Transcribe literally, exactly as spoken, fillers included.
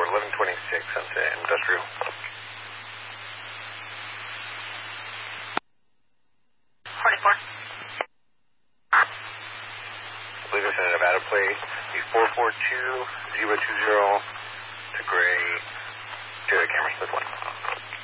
eleven twenty-six, Sunset Industrial. forty-four. I believe it's in a Nevada plate. The four four two zero two zero to gray to the camera split one.